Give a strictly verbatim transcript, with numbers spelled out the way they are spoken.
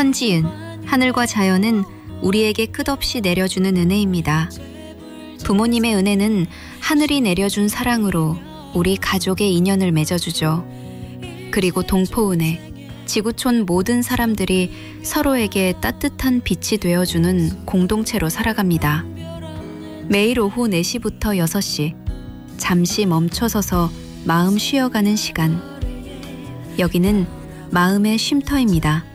편지은, 하늘과 자연은 우리에게 끝없이 내려주는 은혜입니다. 부모님의 은혜는 하늘이 내려준 사랑으로 우리 가족의 인연을 맺어주죠. 그리고 동포은혜, 지구촌 모든 사람들이 서로에게 따뜻한 빛이 되어주는 공동체로 살아갑니다. 매일 오후 네 시부터 여섯 시, 잠시 멈춰서서 마음 쉬어가는 시간. 여기는 마음의 쉼터입니다.